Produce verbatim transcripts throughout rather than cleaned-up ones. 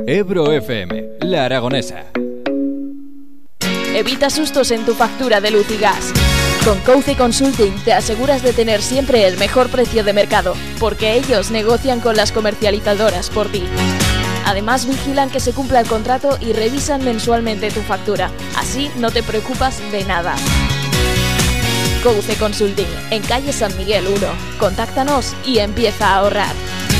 Ebro F M, La Aragonesa. Evita sustos en tu factura de luz y gas. Con Couce Consulting te aseguras de tener siempre el mejor precio de mercado, porque ellos negocian con las comercializadoras por ti. Además, vigilan que se cumpla el contrato y revisan mensualmente tu factura. Así no te preocupas de nada. Couce Consulting, en calle San Miguel uno. Contáctanos y empieza a ahorrar.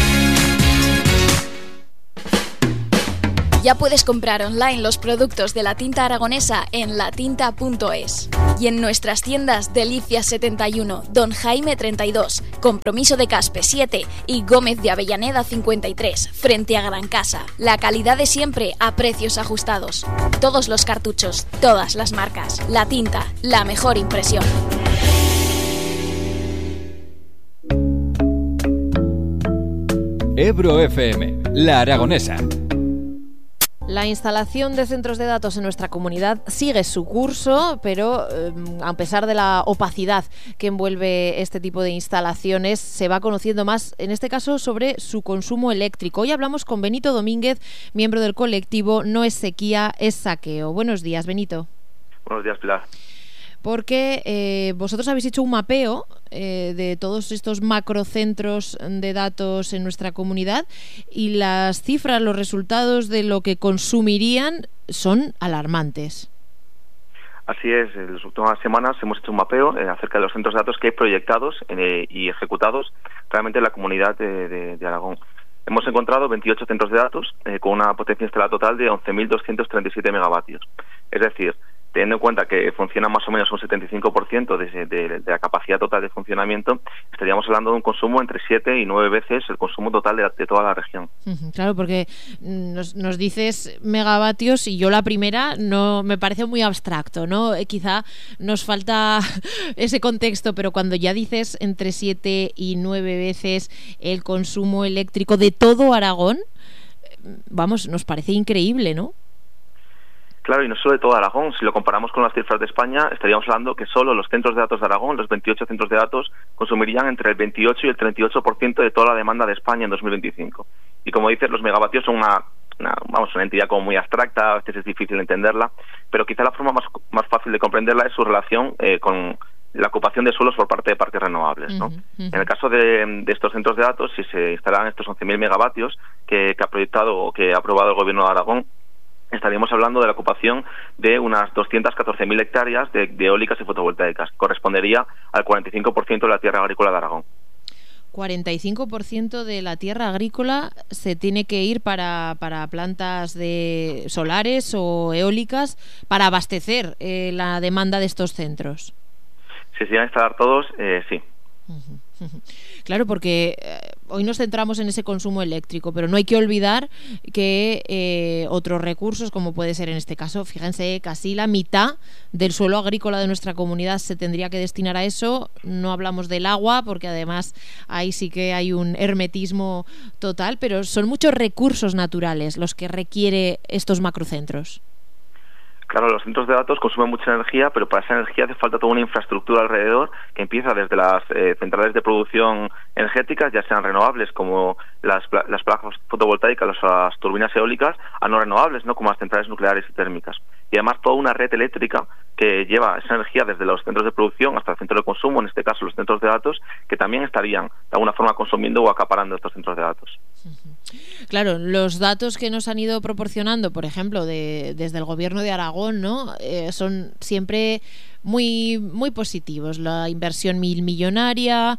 Ya puedes comprar online los productos de la tinta aragonesa en latinta punto es y en nuestras tiendas Delicias setenta y uno, Don Jaime treinta y dos, Compromiso de Caspe siete y Gómez de Avellaneda cincuenta y tres, frente a Gran Casa. La calidad de siempre a precios ajustados. Todos los cartuchos, todas las marcas. La tinta, la mejor impresión. Ebro F M, La Aragonesa. La instalación de centros de datos en nuestra comunidad sigue su curso, pero eh, a pesar de la opacidad que envuelve este tipo de instalaciones, se va conociendo más, en este caso, sobre su consumo eléctrico. Hoy hablamos con Benito Domínguez, miembro del colectivo No es Sequía, es Saqueo. Buenos días, Benito. Buenos días, Pilar. Porque eh, vosotros habéis hecho un mapeo eh, de todos estos macrocentros de datos en nuestra comunidad y las cifras, los resultados de lo que consumirían son alarmantes. Así es, en las últimas semanas hemos hecho un mapeo eh, acerca de los centros de datos que hay proyectados eh, y ejecutados realmente en la comunidad de, de, de Aragón. Hemos encontrado veintiocho centros de datos eh, con una potencia instalada total de once mil doscientos treinta y siete megavatios. Es decir, teniendo en cuenta que funciona más o menos un setenta y cinco por ciento de, de, de la capacidad total de funcionamiento, estaríamos hablando de un consumo entre siete y nueve veces el consumo total de, de toda la región. Claro, porque nos, nos dices megavatios y yo la primera no me parece muy abstracto, ¿no? Eh, quizá nos falta ese contexto, pero cuando ya dices entre siete y nueve veces el consumo eléctrico de todo Aragón, vamos, nos parece increíble, ¿no? Claro, y no solo de todo Aragón. Si lo comparamos con las cifras de España, estaríamos hablando que solo los centros de datos de Aragón, los veintiocho centros de datos, consumirían entre el veintiocho y el treinta y ocho por ciento de toda la demanda de España en dos mil veinticinco. Y como dices, los megavatios son una, una, vamos, una entidad como muy abstracta, a veces es difícil entenderla, pero quizá la forma más, más fácil de comprenderla es su relación eh, con la ocupación de suelos por parte de parques renovables, ¿no? Uh-huh, uh-huh. En el caso de, de estos centros de datos, si se instalan estos once mil megavatios que, que ha proyectado o que ha aprobado el Gobierno de Aragón, estaríamos hablando de la ocupación de unas doscientas catorce mil hectáreas de, de eólicas y fotovoltaicas. Correspondería al cuarenta y cinco por ciento de la tierra agrícola de Aragón. cuarenta y cinco por ciento de la tierra agrícola se tiene que ir para, para plantas de solares o eólicas para abastecer eh, la demanda de estos centros. Si se iban a instalar todos, eh, sí. Uh-huh. Claro, porque eh, hoy nos centramos en ese consumo eléctrico, pero no hay que olvidar que eh, otros recursos, como puede ser en este caso, fíjense, casi la mitad del suelo agrícola de nuestra comunidad se tendría que destinar a eso. No hablamos del agua, porque además ahí sí que hay un hermetismo total, pero son muchos recursos naturales los que requiere estos macrocentros. Claro, los centros de datos consumen mucha energía, pero para esa energía hace falta toda una infraestructura alrededor que empieza desde las eh, centrales de producción energéticas, ya sean renovables como las, las placas fotovoltaicas, las turbinas eólicas, a no renovables, ¿no? Como las centrales nucleares y térmicas. Y además toda una red eléctrica que lleva esa energía desde los centros de producción hasta el centro de consumo, en este caso los centros de datos, que también estarían de alguna forma consumiendo o acaparando estos centros de datos. Claro, los datos que nos han ido proporcionando, por ejemplo, de, desde el Gobierno de Aragón, ¿no? Eh, son siempre muy muy positivos. La inversión mil millonaria,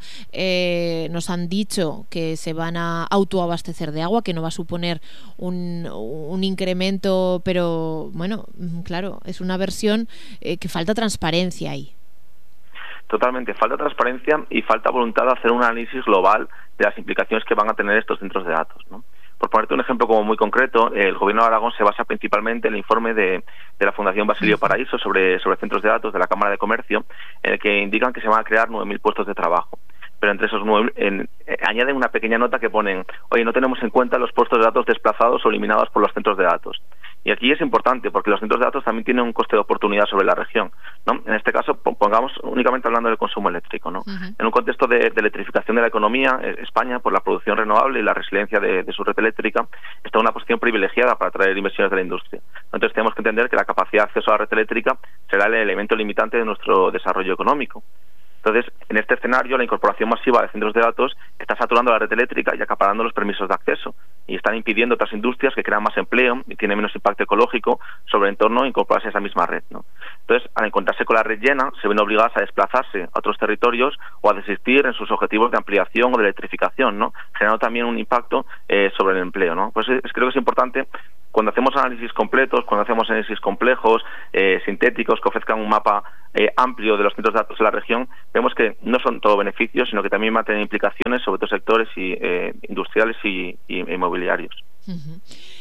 eh, nos han dicho que se van a autoabastecer de agua, que no va a suponer un, un incremento, pero bueno, claro, es una versión eh, que falta transparencia ahí. Totalmente, falta transparencia y falta voluntad de hacer un análisis global de las implicaciones que van a tener estos centros de datos, ¿no? Por ponerte un ejemplo como muy concreto, el Gobierno de Aragón se basa principalmente en el informe de, de la Fundación Basilio Paraíso sobre, sobre centros de datos de la Cámara de Comercio, en el que indican que se van a crear nueve mil puestos de trabajo. Pero entre esos nueve, en, eh, añaden una pequeña nota que ponen, oye, no tenemos en cuenta los puestos de datos desplazados o eliminados por los centros de datos. Y aquí es importante porque los centros de datos también tienen un coste de oportunidad sobre la región, ¿no? En este caso, pongamos únicamente hablando del consumo eléctrico, ¿no? Uh-huh. En un contexto de, de electrificación de la economía, España, por la producción renovable y la resiliencia de, de su red eléctrica, está en una posición privilegiada para atraer inversiones de la industria. Entonces tenemos que entender que la capacidad de acceso a la red eléctrica será el elemento limitante de nuestro desarrollo económico. Entonces, en este escenario, la incorporación masiva de centros de datos está saturando la red eléctrica y acaparando los permisos de acceso, y están impidiendo otras industrias que crean más empleo y tienen menos impacto ecológico sobre el entorno incorporarse a esa misma red, ¿no? Entonces, al encontrarse con la red llena, se ven obligadas a desplazarse a otros territorios o a desistir en sus objetivos de ampliación o de electrificación, ¿no? Generando también un impacto eh, sobre el empleo, ¿no? Pues es, creo que es importante, cuando hacemos análisis completos, cuando hacemos análisis complejos, eh, sintéticos, que ofrezcan un mapa eh, amplio de los centros de datos de la región, vemos que no son todo beneficios, sino que también van a tener implicaciones sobre otros sectores y, eh, industriales y, y inmobiliarios. Uh-huh.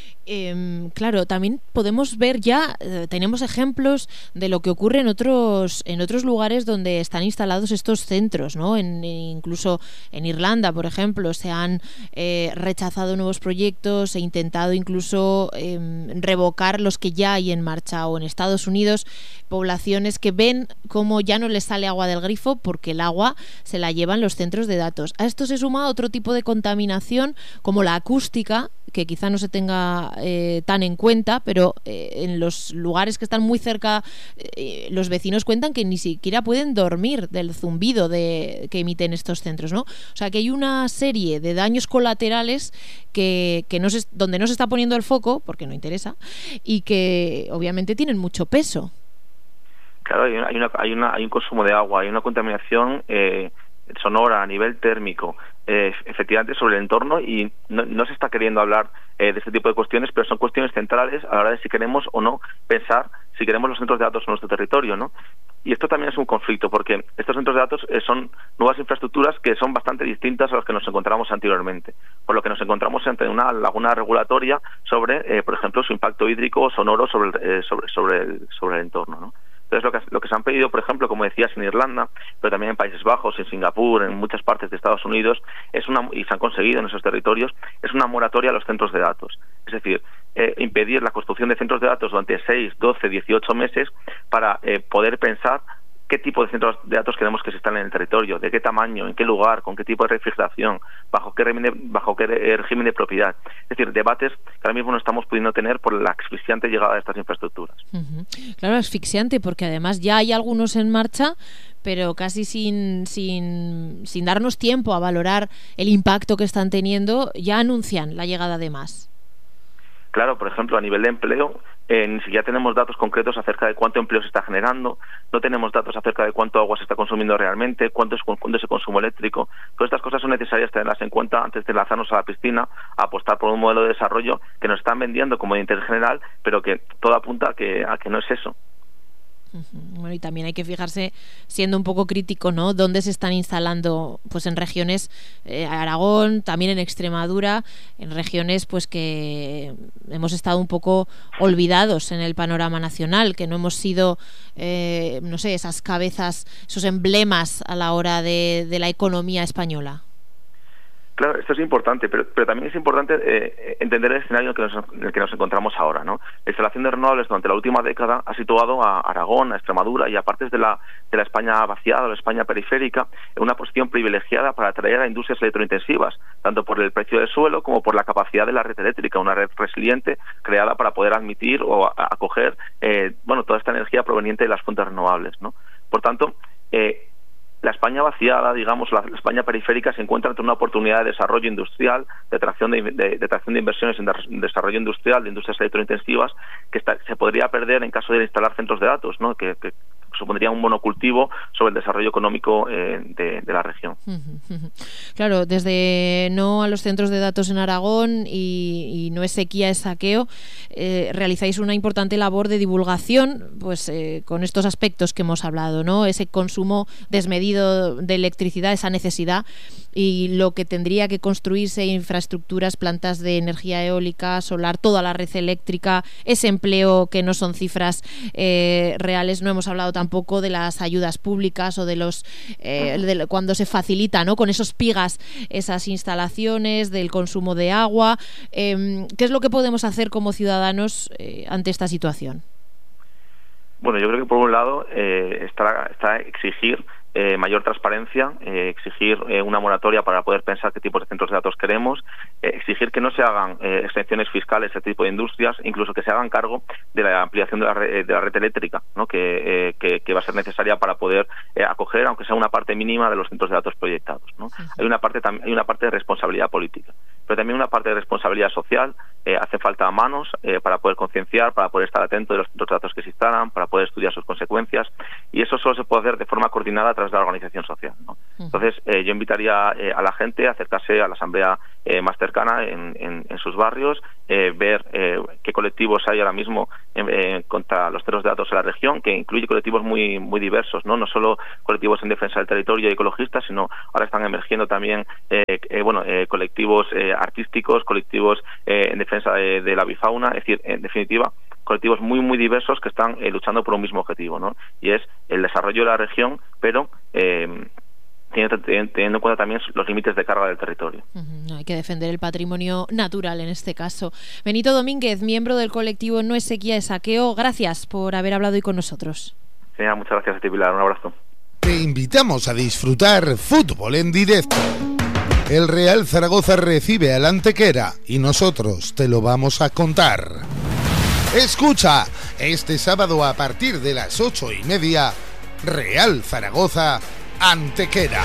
Eh, claro, también podemos ver ya, eh, tenemos ejemplos de lo que ocurre en otros en otros lugares donde están instalados estos centros, ¿no? En, incluso en Irlanda, por ejemplo, se han eh, rechazado nuevos proyectos e intentado incluso eh, revocar los que ya hay en marcha, o en Estados Unidos, poblaciones que ven cómo ya no les sale agua del grifo porque el agua se la llevan los centros de datos. A esto se suma otro tipo de contaminación, como la acústica, que quizá no se tenga eh, tan en cuenta, pero eh, en los lugares que están muy cerca, eh, los vecinos cuentan que ni siquiera pueden dormir del zumbido de, que emiten estos centros, ¿no? O sea, que hay una serie de daños colaterales que, que no se, donde no se está poniendo el foco, porque no interesa, y que obviamente tienen mucho peso. Claro, hay, una, hay, una, hay, una, hay un consumo de agua, hay una contaminación eh, sonora a nivel térmico, eh, efectivamente sobre el entorno, y no, no se está queriendo hablar eh, de este tipo de cuestiones, pero son cuestiones centrales a la hora de si queremos o no pensar si queremos los centros de datos en nuestro territorio, ¿no? Y esto también es un conflicto, porque estos centros de datos eh, son nuevas infraestructuras que son bastante distintas a las que nos encontramos anteriormente, por lo que nos encontramos ante una laguna regulatoria sobre, eh, por ejemplo, su impacto hídrico o sonoro sobre el, eh, sobre, sobre el, sobre el entorno, ¿no? Entonces, lo que, lo que se han pedido, por ejemplo, como decías, en Irlanda, pero también en Países Bajos, en Singapur, en muchas partes de Estados Unidos, es una, y se han conseguido en esos territorios, es una moratoria a los centros de datos. Es decir, eh, impedir la construcción de centros de datos durante seis, doce, dieciocho meses para eh, poder pensar qué tipo de centros de datos queremos que se instalen en el territorio, de qué tamaño, en qué lugar, con qué tipo de refrigeración, bajo qué régimen de, bajo qué régimen de propiedad. Es decir, debates que ahora mismo no estamos pudiendo tener por la asfixiante llegada de estas infraestructuras. Uh-huh. Claro, asfixiante, porque además ya hay algunos en marcha, pero casi sin, sin, sin darnos tiempo a valorar el impacto que están teniendo, ya anuncian la llegada de más. Claro, por ejemplo, a nivel de empleo, eh, ni siquiera tenemos datos concretos acerca de cuánto empleo se está generando, no tenemos datos acerca de cuánto agua se está consumiendo realmente, cuánto es, cuánto es el consumo eléctrico. Todas estas cosas son necesarias tenerlas en cuenta antes de lanzarnos a la piscina, a apostar por un modelo de desarrollo que nos están vendiendo como de interés general, pero que todo apunta a que, a que no es eso. Bueno, y también hay que fijarse, siendo un poco crítico, ¿no?, dónde se están instalando, pues en regiones, eh, Aragón, también en Extremadura, en regiones pues que hemos estado un poco olvidados en el panorama nacional, que no hemos sido, eh, no sé, esas cabezas, esos emblemas a la hora de, de la economía española. Claro, esto es importante, pero, pero también es importante eh, entender el escenario en el, que nos, en el que nos encontramos ahora, ¿no? La instalación de renovables durante la última década ha situado a Aragón, a Extremadura y a partes de la, de la España vaciada, la España periférica, en una posición privilegiada para atraer a industrias electrointensivas, tanto por el precio del suelo como por la capacidad de la red eléctrica, una red resiliente creada para poder admitir o acoger eh, bueno, toda esta energía proveniente de las fuentes renovables, ¿no? Por tanto, eh, la España vaciada, digamos, la España periférica se encuentra ante una oportunidad de desarrollo industrial, de atracción de, de, de, atracción de inversiones en de, desarrollo industrial, de industrias electrointensivas, que está, se podría perder en caso de instalar centros de datos, ¿no?, que, que supondría un monocultivo sobre el desarrollo económico eh, de, de la región. Claro, desde no a los centros de datos en Aragón y, y no es sequía, es saqueo, eh, realizáis una importante labor de divulgación, pues eh, con estos aspectos que hemos hablado, ¿no? Ese consumo desmedido de electricidad, esa necesidad y lo que tendría que construirse, infraestructuras, plantas de energía eólica, solar, toda la red eléctrica, ese empleo que no son cifras eh, reales. No hemos hablado tampoco de las ayudas públicas o de los eh, de, cuando se facilita, ¿no?, con esos pigas esas instalaciones, del consumo de agua. Eh, ¿Qué es lo que podemos hacer como ciudadanos eh, ante esta situación? Bueno, yo creo que por un lado eh, está, está exigir Eh, mayor transparencia, eh, exigir eh, una moratoria para poder pensar qué tipos de centros de datos queremos, eh, exigir que no se hagan eh, exenciones fiscales a este tipo de industrias, incluso que se hagan cargo de la ampliación de la, re, de la red eléctrica, ¿no?, que, eh, que, que va a ser necesaria para poder eh, acoger, aunque sea una parte mínima, de los centros de datos proyectados, ¿no? Sí, sí. Hay una parte hay una parte de responsabilidad política, pero también una parte de responsabilidad social. Eh, hace falta manos eh, para poder concienciar, para poder estar atento de los centros de datos que se instalan, para poder estudiar sus consecuencias, y eso solo se puede hacer de forma coordinada a través de la organización social, ¿no? Entonces, eh, yo invitaría eh, a la gente a acercarse a la asamblea eh, más cercana en, en, en sus barrios, eh, ver eh, qué colectivos hay ahora mismo eh, contra los centros de datos en la región, que incluye colectivos muy muy diversos, no no solo colectivos en defensa del territorio y ecologistas, sino ahora están emergiendo también eh, eh, bueno eh, colectivos eh, artísticos, colectivos eh, en defensa de, de la bifauna, es decir, en definitiva, colectivos muy muy diversos que están eh, luchando por un mismo objetivo, ¿no? Y es el desarrollo de la región, pero eh, teniendo, teniendo en cuenta también los límites de carga del territorio. Uh-huh. Hay que defender el patrimonio natural en este caso. Benito Domínguez, miembro del colectivo No es Sequía, es Saqueo, gracias por haber hablado hoy con nosotros. Sí, muchas gracias a ti, Pilar, un abrazo. Te invitamos a disfrutar fútbol en directo. El Real Zaragoza recibe al Antequera y nosotros te lo vamos a contar. Escucha, este sábado a partir de las ocho y media, Real Zaragoza, Antequera.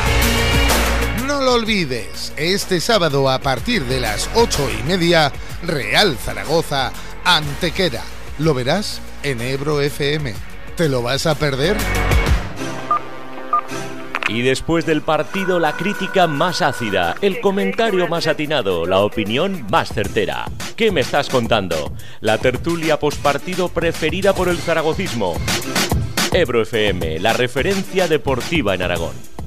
No lo olvides, este sábado a partir de las ocho y media, Real Zaragoza, Antequera. Lo verás en Ebro F M. ¿Te lo vas a perder? Y después del partido, la crítica más ácida, el comentario más atinado, la opinión más certera. ¿Qué me estás contando? La tertulia postpartido preferida por el zaragocismo. Ebro F M, la referencia deportiva en Aragón.